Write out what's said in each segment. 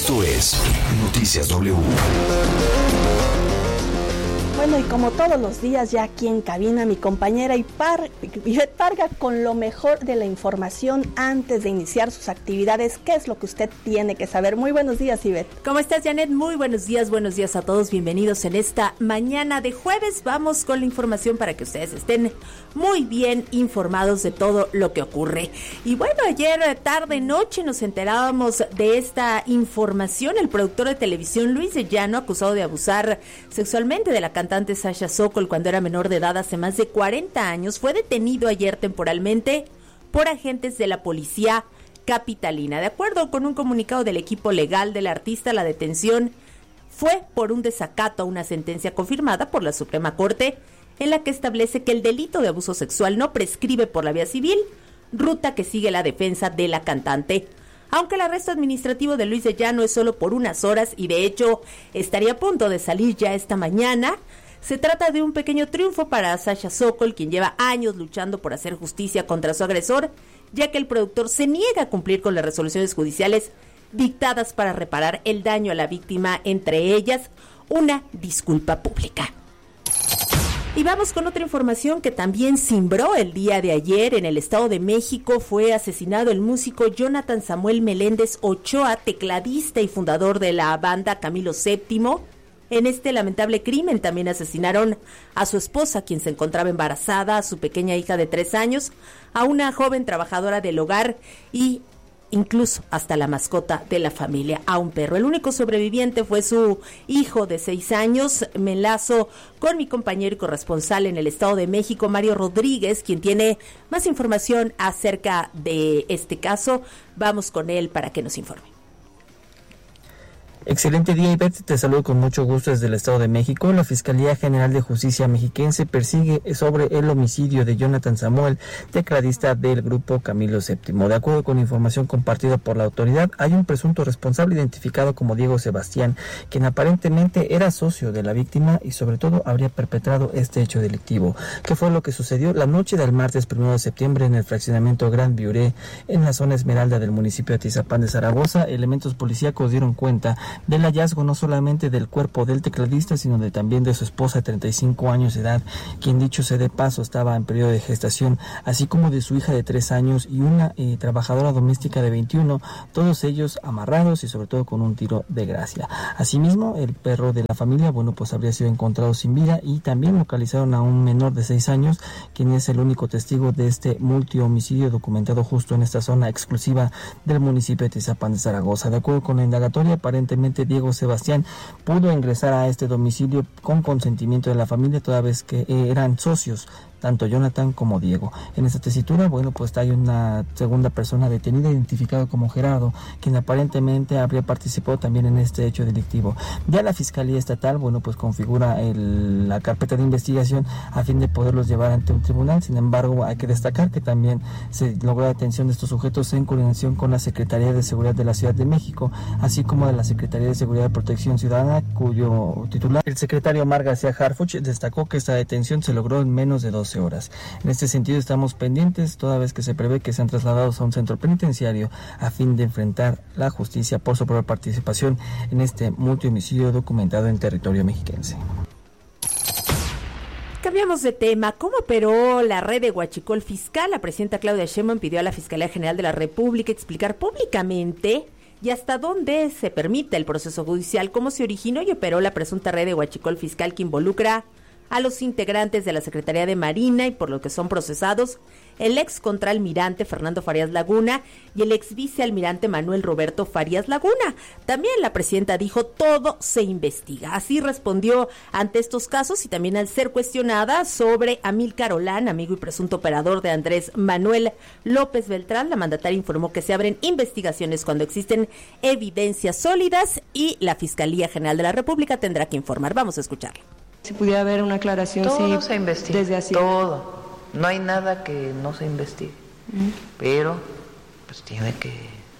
Esto es Noticias W. Bueno, y como todos los días, ya aquí en cabina, mi compañera Ivette Parga con lo mejor de la información antes de iniciar sus actividades. ¿Qué es lo que usted tiene que saber? Muy buenos días, Ivette. ¿Cómo estás, Janet? Muy buenos días a todos. Bienvenidos en esta mañana de jueves. Vamos con la información para que ustedes estén muy bien informados de todo lo que ocurre. Y bueno, ayer tarde-noche nos enterábamos de esta información. El productor de televisión Luis de Llano, acusado de abusar sexualmente de la cantante Sasha Sokol cuando era menor de edad hace más de 40 años, fue detenido ayer temporalmente por agentes de la policía capitalina. De acuerdo con un comunicado del equipo legal del artista, la detención fue por un desacato a una sentencia confirmada por la Suprema Corte en la que establece que el delito de abuso sexual no prescribe por la vía civil, ruta que sigue la defensa de la cantante. Aunque el arresto administrativo de Luis de Llano es solo por unas horas y de hecho estaría a punto de salir ya esta mañana, se trata de un pequeño triunfo para Sasha Sokol, quien lleva años luchando por hacer justicia contra su agresor, ya que el productor se niega a cumplir con las resoluciones judiciales dictadas para reparar el daño a la víctima, entre ellas una disculpa pública. Y vamos con otra información que también cimbró el día de ayer. En el Estado de México fue asesinado el músico Jonathan Samuel Meléndez Ochoa, tecladista y fundador de la banda Camilo VII. En este lamentable crimen también asesinaron a su esposa, quien se encontraba embarazada, a su pequeña hija de 3 años, a una joven trabajadora del hogar y incluso hasta la mascota de la familia, a un perro. El único sobreviviente fue su hijo de 6 años. Me enlazo con mi compañero y corresponsal en el Estado de México, Mario Rodríguez, quien tiene más información acerca de este caso. Vamos con él para que nos informe. Excelente día, Ivette. Te saludo con mucho gusto desde el Estado de México. La Fiscalía General de Justicia mexiquense persigue sobre el homicidio de Jonathan Samuel, tecladista del grupo Camilo VII. De acuerdo con información compartida por la autoridad, hay un presunto responsable identificado como Diego Sebastián, quien aparentemente era socio de la víctima y sobre todo habría perpetrado este hecho delictivo. ¿Qué fue lo que sucedió la noche del martes 1 de septiembre en el fraccionamiento Gran Viuré, en la zona Esmeralda del municipio de Atizapán de Zaragoza? Elementos policíacos dieron cuenta del hallazgo no solamente del cuerpo del tecladista, sino también de su esposa de 35 años de edad, quien dicho sea de paso estaba en periodo de gestación, así como de su hija de 3 años y una trabajadora doméstica de 21, todos ellos amarrados y sobre todo con un tiro de gracia. Asimismo, el perro de la familia, pues habría sido encontrado sin vida, y también localizaron a un menor de 6 años, quien es el único testigo de este multihomicidio documentado justo en esta zona exclusiva del municipio de Atizapán de Zaragoza. De acuerdo con la indagatoria, aparentemente Diego Sebastián pudo ingresar a este domicilio con consentimiento de la familia, toda vez que eran socios tanto Jonathan como Diego. En esta tesitura, pues hay una segunda persona detenida, identificado como Gerardo, quien aparentemente habría participado también en este hecho delictivo. Ya la Fiscalía Estatal, pues configura la carpeta de investigación a fin de poderlos llevar ante un tribunal. Sin embargo, hay que destacar que también se logró la detención de estos sujetos en coordinación con la Secretaría de Seguridad de la Ciudad de México, así como de la Secretaría de Seguridad y Protección Ciudadana, cuyo titular, el secretario Omar García Harfuch, destacó que esta detención se logró en menos de 12 horas. En este sentido estamos pendientes, toda vez que se prevé que sean trasladados a un centro penitenciario a fin de enfrentar la justicia por su propia participación en este multihomicidio documentado en territorio mexiquense. Cambiamos de tema. ¿Cómo operó la red de Huachicol Fiscal? La presidenta Claudia Sheinbaum pidió a la Fiscalía General de la República explicar públicamente y hasta dónde se permite el proceso judicial, cómo se originó y operó la presunta red de Huachicol Fiscal que involucra a los integrantes de la Secretaría de Marina y por lo que son procesados el ex contraalmirante Fernando Farías Laguna y el ex vicealmirante Manuel Roberto Farías Laguna. También la presidenta dijo: todo se investiga. Así respondió ante estos casos y también al ser cuestionada sobre Amílcar Olán, amigo y presunto operador de Andrés Manuel López Beltrán. La mandataria informó que se abren investigaciones cuando existen evidencias sólidas y la Fiscalía General de la República tendrá que informar. Vamos a escucharla. Si pudiera haber una aclaración, todo sí, se investiga, desde así. Todo. No hay nada que no se investigue. Pero, pues tiene que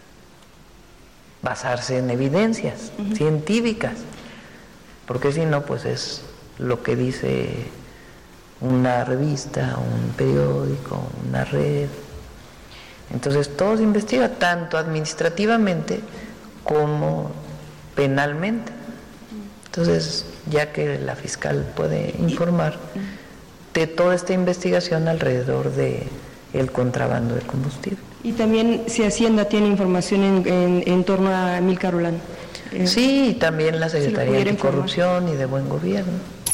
basarse en evidencias científicas. Porque si no, pues es lo que dice una revista, un periódico, una red. Entonces todo se investiga, tanto administrativamente como penalmente. Entonces, ya que la fiscal puede informar de toda esta investigación alrededor de el contrabando de combustible. Y también si Hacienda tiene información en torno a Amílcar Olano. Sí, y también la Secretaría de Corrupción y de Buen Gobierno.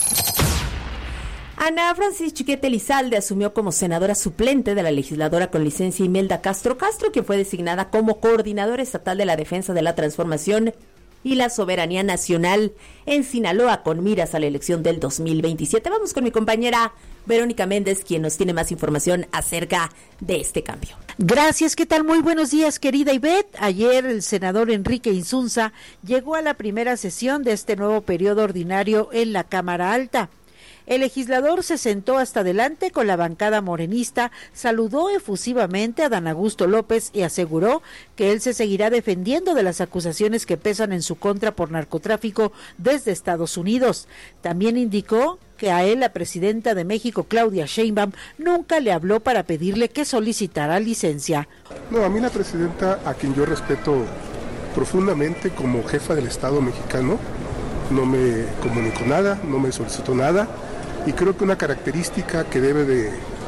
Ana Francis Chiquete Lizalde asumió como senadora suplente de la legisladora con licencia Imelda Castro, que fue designada como coordinadora estatal de la defensa de la transformación y la soberanía nacional en Sinaloa con miras a la elección del 2027. Vamos con mi compañera Verónica Méndez, quien nos tiene más información acerca de este cambio. Gracias, ¿qué tal? Muy buenos días, querida Ivette. Ayer el senador Enrique Insunza llegó a la primera sesión de este nuevo periodo ordinario en la Cámara Alta. El legislador se sentó hasta adelante con la bancada morenista, saludó efusivamente a Dan Augusto López y aseguró que él se seguirá defendiendo de las acusaciones que pesan en su contra por narcotráfico desde Estados Unidos. También indicó que a él la presidenta de México, Claudia Sheinbaum, nunca le habló para pedirle que solicitara licencia. No, a mí la presidenta, a quien yo respeto profundamente como jefa del Estado mexicano, no me comunicó nada, no me solicitó nada. Y creo que una característica que debe de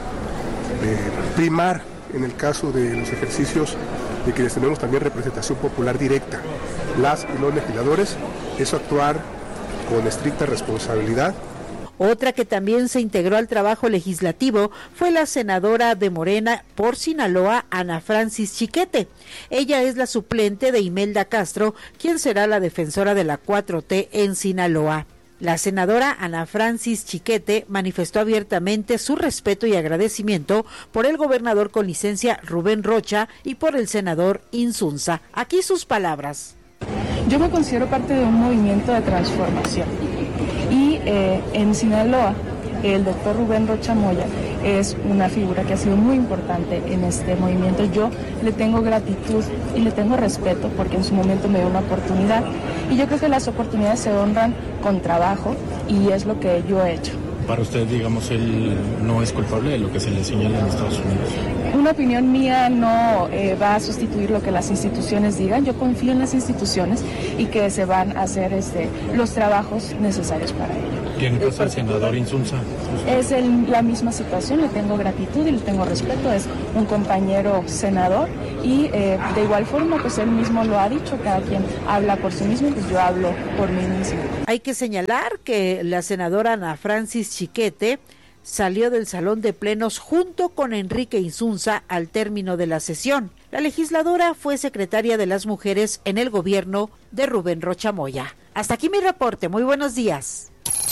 primar en el caso de los ejercicios de quienes tenemos también representación popular directa, las y los legisladores, es actuar con estricta responsabilidad. Otra que también se integró al trabajo legislativo fue la senadora de Morena por Sinaloa, Ana Francis Chiquete. Ella es la suplente de Imelda Castro, quien será la defensora de la 4T en Sinaloa. La senadora Ana Francis Chiquete manifestó abiertamente su respeto y agradecimiento por el gobernador con licencia Rubén Rocha y por el senador Insunza. Aquí sus palabras. Yo me considero parte de un movimiento de transformación y en Sinaloa el doctor Rubén Rocha Moya es una figura que ha sido muy importante en este movimiento. Yo le tengo gratitud y le tengo respeto porque en su momento me dio una oportunidad y yo creo que las oportunidades se honran con trabajo y es lo que yo he hecho. Para usted, digamos, él no es culpable de lo que se le señala en Estados Unidos. Una opinión mía no va a sustituir lo que las instituciones digan. Yo confío en las instituciones y que se van a hacer los trabajos necesarios para ello. ¿Y en caso del senador Insunza? Es la misma situación, le tengo gratitud y le tengo respeto. Es un compañero senador y de igual forma, pues él mismo lo ha dicho, cada quien habla por sí mismo, pues yo hablo por mí mismo. Hay que señalar que la senadora Ana Francis Chiquete salió del salón de plenos junto con Enrique Insunza al término de la sesión. La legisladora fue secretaria de las mujeres en el gobierno de Rubén Rocha Moya. Hasta aquí mi reporte, muy buenos días.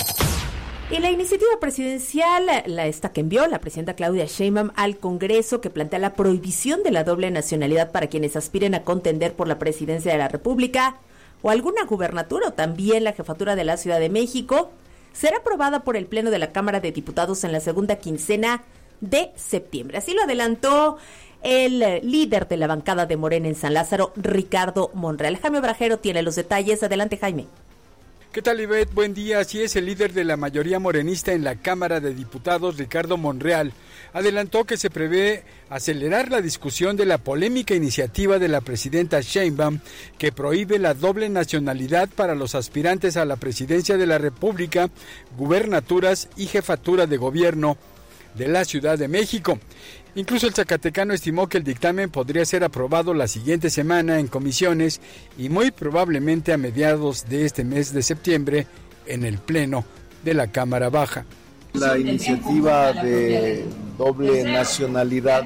Y la iniciativa presidencial, esta que envió la presidenta Claudia Sheinbaum al Congreso, que plantea la prohibición de la doble nacionalidad para quienes aspiren a contender por la presidencia de la República o alguna gubernatura o también la jefatura de la Ciudad de México, será aprobada por el Pleno de la Cámara de Diputados en la segunda quincena de septiembre. Así lo adelantó el líder de la bancada de Morena en San Lázaro, Ricardo Monreal. Jaime Brajero tiene los detalles. Adelante, Jaime. ¿Qué tal, Ivette? Buen día. Así es, el líder de la mayoría morenista en la Cámara de Diputados, Ricardo Monreal, adelantó que se prevé acelerar la discusión de la polémica iniciativa de la presidenta Sheinbaum que prohíbe la doble nacionalidad para los aspirantes a la presidencia de la República, gubernaturas y jefatura de gobierno de la Ciudad de México. Incluso el zacatecano estimó que el dictamen podría ser aprobado la siguiente semana en comisiones y muy probablemente a mediados de este mes de septiembre en el Pleno de la Cámara Baja. La iniciativa de doble nacionalidad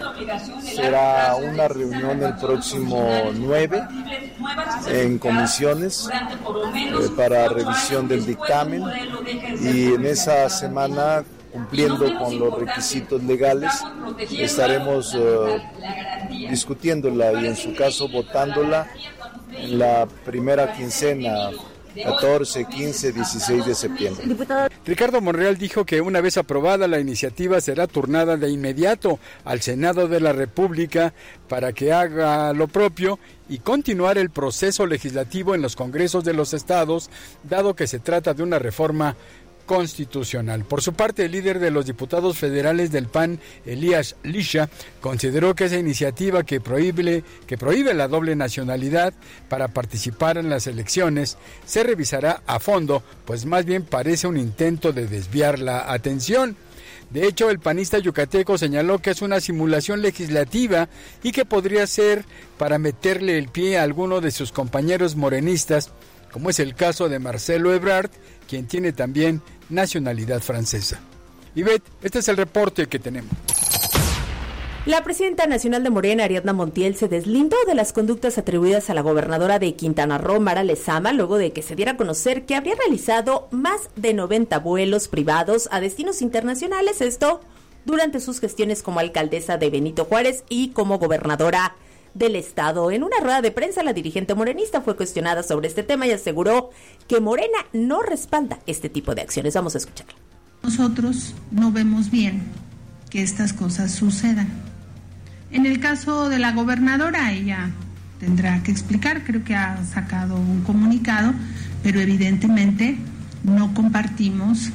será una reunión el próximo 9 en comisiones para revisión del dictamen y en esa semana, cumpliendo con los requisitos legales, estaremos discutiéndola y en su caso votándola en la primera quincena, 14, 15, 16 de septiembre. Ricardo Monreal dijo que una vez aprobada la iniciativa será turnada de inmediato al Senado de la República para que haga lo propio y continuar el proceso legislativo en los congresos de los estados, dado que se trata de una reforma constitucional. Por su parte, el líder de los diputados federales del PAN, Elías Lisha, consideró que esa iniciativa que prohíbe la doble nacionalidad para participar en las elecciones se revisará a fondo, pues más bien parece un intento de desviar la atención. De hecho, el panista yucateco señaló que es una simulación legislativa y que podría ser para meterle el pie a alguno de sus compañeros morenistas, como es el caso de Marcelo Ebrard, quien tiene también nacionalidad francesa. Ivette, este es el reporte que tenemos. La presidenta nacional de Morena, Ariadna Montiel, se deslindó de las conductas atribuidas a la gobernadora de Quintana Roo, Mara Lezama, luego de que se diera a conocer que habría realizado más de 90 vuelos privados a destinos internacionales, esto durante sus gestiones como alcaldesa de Benito Juárez y como gobernadora del estado. En una rueda de prensa, la dirigente morenista fue cuestionada sobre este tema y aseguró que Morena no respalda este tipo de acciones. Vamos a escucharla. Nosotros no vemos bien que estas cosas sucedan. En el caso de la gobernadora, ella tendrá que explicar, creo que ha sacado un comunicado, pero evidentemente no compartimos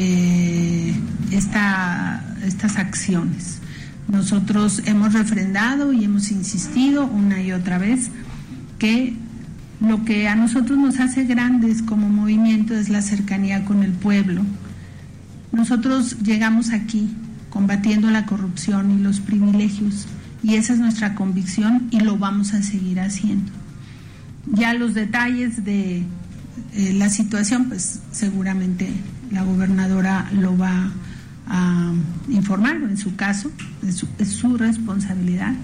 estas acciones. Nosotros hemos refrendado y hemos insistido una y otra vez que lo que a nosotros nos hace grandes como movimiento es la cercanía con el pueblo. Nosotros llegamos aquí combatiendo la corrupción y los privilegios, y esa es nuestra convicción y lo vamos a seguir haciendo. Ya los detalles de la situación, pues seguramente la gobernadora lo va a informar, en su caso, es su responsabilidad.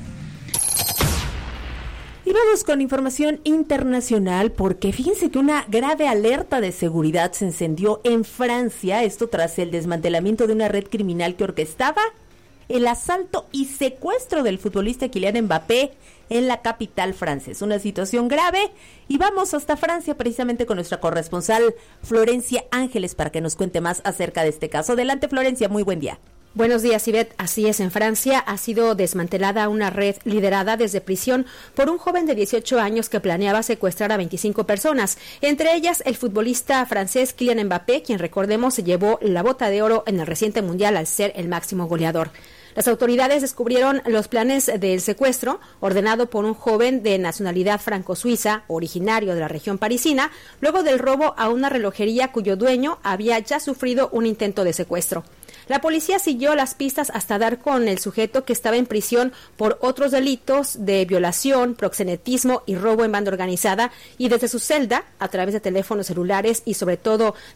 Y vamos con información internacional, porque fíjense que una grave alerta de seguridad se encendió en Francia, esto tras el desmantelamiento de una red criminal que orquestaba el asalto y secuestro del futbolista Kylian Mbappé en la capital francesa. Una situación grave, y vamos hasta Francia precisamente con nuestra corresponsal Florencia Ángeles para que nos cuente más acerca de este caso. Adelante, Florencia, muy buen día. Buenos días, Ivette. Así es, en Francia ha sido desmantelada una red liderada desde prisión por un joven de 18 años que planeaba secuestrar a 25 personas, entre ellas el futbolista francés Kylian Mbappé, quien, recordemos, se llevó la bota de oro en el reciente mundial al ser el máximo goleador. Las autoridades descubrieron los planes del secuestro, ordenado por un joven de nacionalidad franco-suiza, originario de la región parisina, luego del robo a una relojería cuyo dueño había ya sufrido un intento de secuestro. La policía siguió las pistas hasta dar con el sujeto, que estaba en prisión por otros delitos de violación, proxenetismo y robo en banda organizada, y desde su celda, a través de teléfonos celulares y sobre todo